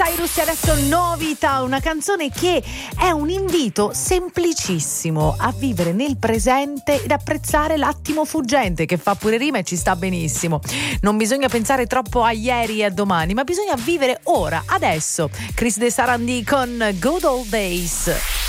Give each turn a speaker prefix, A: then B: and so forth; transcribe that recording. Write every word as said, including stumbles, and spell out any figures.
A: Cyrus e adesso Novità, una canzone che è un invito semplicissimo a vivere nel presente ed apprezzare l'attimo fuggente, che fa pure rima e ci sta benissimo. Non bisogna pensare troppo a ieri e a domani, ma bisogna vivere ora, adesso. Chris De Sarandì con Good Old Days.